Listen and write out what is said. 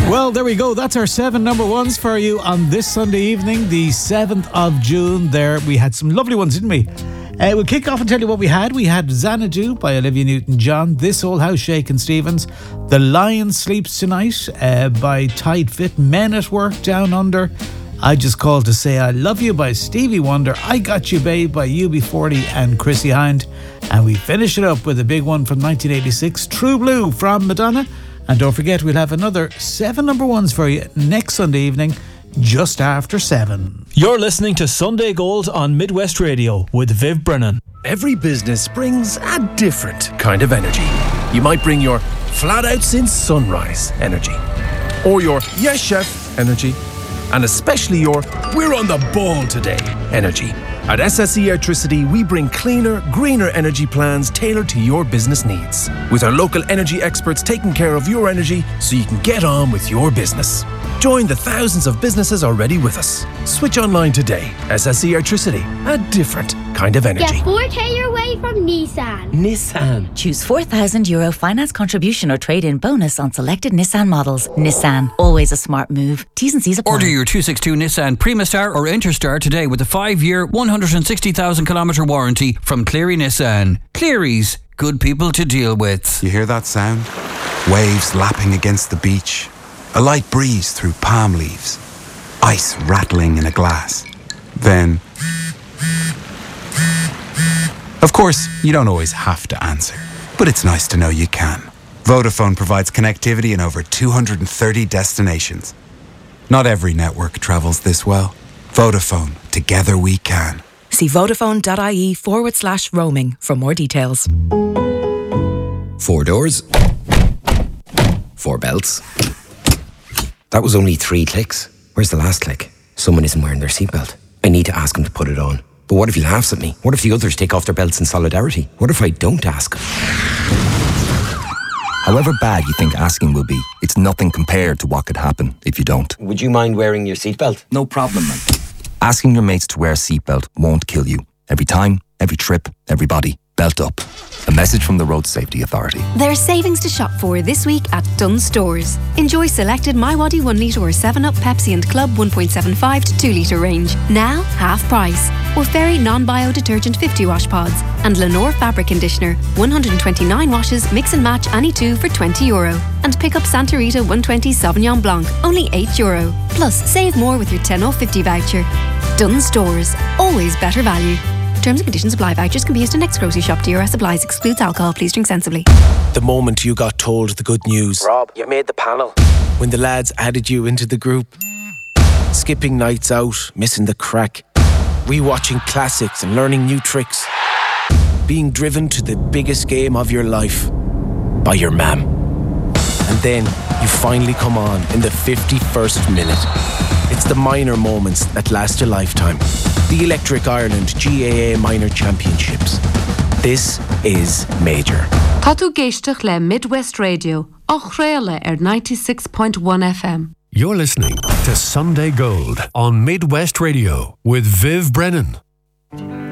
Well, there we go. That's our 7 number ones for you on this Sunday evening, the 7th of June. There, we had some lovely ones, didn't we? We'll kick off and tell you what we had. We had Xanadu by Olivia Newton-John, This Old House, Shakin' Stevens, The Lion Sleeps Tonight by Tide Fit, Men at Work, Down Under, I Just Called to Say I Love You by Stevie Wonder, I Got You Babe by UB40 and Chrissy Hind. And we finish it up with a big one from 1986, True Blue from Madonna. And don't forget, we'll have another 7 number ones for you next Sunday evening, just after 7. You're listening to Sunday Gold on Midwest Radio with Viv Brennan. Every business brings a different kind of energy. You might bring your flat out since sunrise energy, or your yes chef energy, and especially your we're on the ball today energy. At SSE Electricity, we bring cleaner, greener energy plans tailored to your business needs, with our local energy experts taking care of your energy so you can get on with your business. Join the thousands of businesses already with us. Switch online today. SSE Electricity, a different kind of energy. Get 4K your way from Nissan. Nissan. Choose €4,000 finance contribution or trade-in bonus on selected Nissan models. Nissan, always a smart move. T's and C's apply. Order your 262 Nissan Primastar or Interstar today with a 5-year, 160,000 kilometre warranty from Cleary Nissan. Cleary's, good people to deal with. You hear that sound? Waves lapping against the beach. A light breeze through palm leaves. Ice rattling in a glass. Then... Of course, you don't always have to answer, but it's nice to know you can. Vodafone provides connectivity in over 230 destinations. Not every network travels this well. Vodafone, together we can. See vodafone.ie/roaming for more details. 4 doors. 4 belts. That was only 3 clicks. Where's the last click? Someone isn't wearing their seatbelt. I need to ask him to put it on. But what if he laughs at me? What if the others take off their belts in solidarity? What if I don't ask him? However bad you think asking will be, it's nothing compared to what could happen if you don't. Would you mind wearing your seatbelt? No problem, man. Asking your mates to wear a seatbelt won't kill you. Every time, every trip, everybody, belt up. A message from the Road Safety Authority. There's savings to shop for this week at Dunnes Stores. Enjoy selected MiWadi 1 litre or 7up, Pepsi and Club 1.75 to 2 litre range. Now, half price. Or Fairy non-bio detergent 50 wash pods. And Lenore fabric conditioner, 129 washes, mix and match any 2 for €20. And pick up Santa Rita 120 Sauvignon Blanc, only €8. Plus, save more with your 10 off 50 voucher. Dunnes Stores, always better value. Terms and conditions apply. Vouchers can be used in next grocery shop. DRS applies. Excludes alcohol. Please drink sensibly. The moment you got told the good news. Rob, you made the panel. When the lads added you into the group. Skipping nights out, missing the crack. Rewatching classics and learning new tricks. Being driven to the biggest game of your life by your mam. And then you finally come on in the 51st minute. It's the minor moments that last a lifetime. The Electric Ireland GAA Minor Championships. This is major. Tá tú géisteach le Midwest Radio, á chréile 96.1 FM. You're listening to Sunday Gold on Midwest Radio with Viv Brennan.